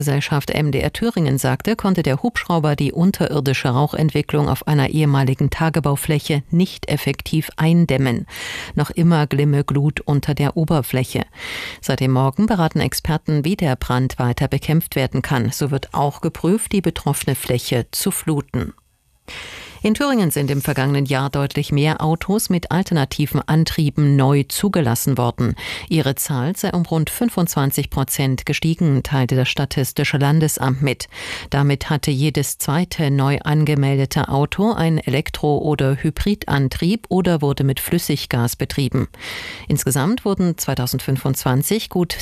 Gesellschaft MDR Thüringen sagte, konnte der Hubschrauber die unterirdische Rauchentwicklung auf einer ehemaligen Tagebaufläche nicht effektiv eindämmen. Noch immer glimme Glut unter der Oberfläche. Seit dem Morgen beraten Experten, wie der Brand weiter bekämpft werden kann. So wird auch geprüft, die betroffene Fläche zu fluten. In Thüringen sind im vergangenen Jahr deutlich mehr Autos mit alternativen Antrieben neu zugelassen worden. Ihre Zahl sei um rund 25% gestiegen, teilte das Statistische Landesamt mit. Damit hatte jedes zweite neu angemeldete Auto einen Elektro- oder Hybridantrieb oder wurde mit Flüssiggas betrieben. Insgesamt wurden 2025 gut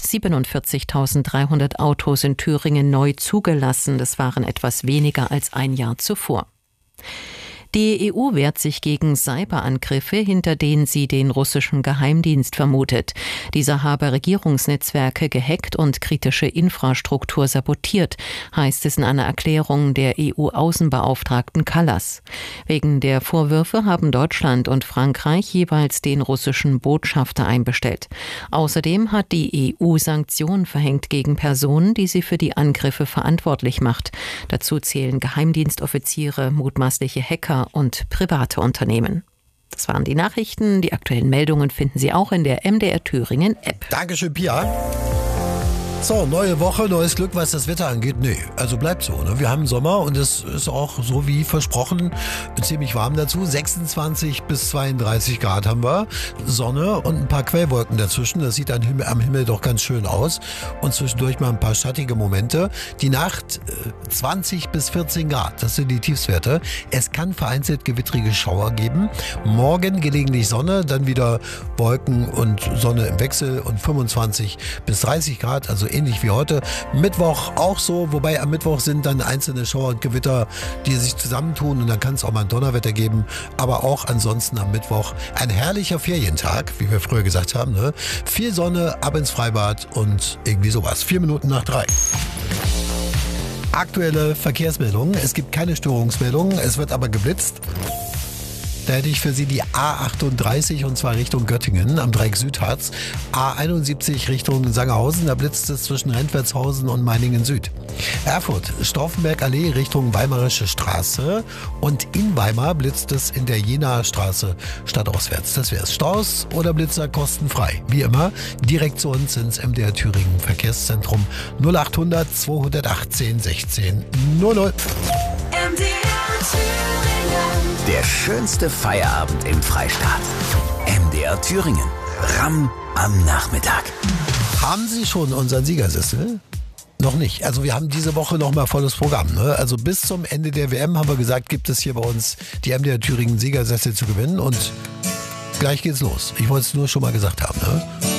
47.300 Autos in Thüringen neu zugelassen. Das waren etwas weniger als ein Jahr zuvor. Die EU wehrt sich gegen Cyberangriffe, hinter denen sie den russischen Geheimdienst vermutet. Dieser habe Regierungsnetzwerke gehackt und kritische Infrastruktur sabotiert, heißt es in einer Erklärung der EU-Außenbeauftragten Kallas. Wegen der Vorwürfe haben Deutschland und Frankreich jeweils den russischen Botschafter einbestellt. Außerdem hat die EU Sanktionen verhängt gegen Personen, die sie für die Angriffe verantwortlich macht. Dazu zählen Geheimdienstoffiziere, mutmaßliche Hacker und private Unternehmen. Das waren die Nachrichten. Die aktuellen Meldungen finden Sie auch in der MDR Thüringen App. Dankeschön, Pia. So, neue Woche, neues Glück, was das Wetter angeht. Nee, also bleibt so. Ne? Wir haben Sommer und es ist auch so wie versprochen ziemlich warm dazu. 26 bis 32 Grad haben wir. Sonne und ein paar Quellwolken dazwischen. Das sieht am Himmel doch ganz schön aus. Und zwischendurch mal ein paar schattige Momente. Die Nacht 20 bis 14 Grad. Das sind die Tiefstwerte. Es kann vereinzelt gewittrige Schauer geben. Morgen gelegentlich Sonne, dann wieder Wolken und Sonne im Wechsel und 25 bis 30 Grad. Also ähnlich wie heute. Mittwoch auch so, wobei am Mittwoch sind dann einzelne Schauer und Gewitter, die sich zusammentun und dann kann es auch mal ein Donnerwetter geben. Aber auch ansonsten am Mittwoch ein herrlicher Ferientag, wie wir früher gesagt haben. Ne? Viel Sonne, ab ins Freibad und irgendwie sowas. 4 Minuten nach 3. Aktuelle Verkehrsmeldungen. Es gibt keine Störungsmeldungen, es wird aber geblitzt. Da hätte ich für Sie die A38 und zwar Richtung Göttingen am Dreieck Südharz. A71 Richtung Sangerhausen, da blitzt es zwischen Rentwertshausen und Meiningen Süd. Erfurt, Stauffenberg-Allee Richtung Weimarische Straße und in Weimar blitzt es in der Jenaer Straße stadtauswärts. Das wäre es. Staus oder Blitzer kostenfrei. Wie immer, direkt zu uns ins MDR Thüringen Verkehrszentrum 0800 218 16 00. Der schönste Feierabend im Freistaat. MDR Thüringen. Ramm am Nachmittag. Haben Sie schon unseren Siegersessel? Noch nicht. Also wir haben diese Woche noch mal volles Programm. Ne? Also bis zum Ende der WM haben wir gesagt, gibt es hier bei uns die MDR Thüringen Siegersessel zu gewinnen. Und gleich geht's los. Ich wollte es nur schon mal gesagt haben. Ne?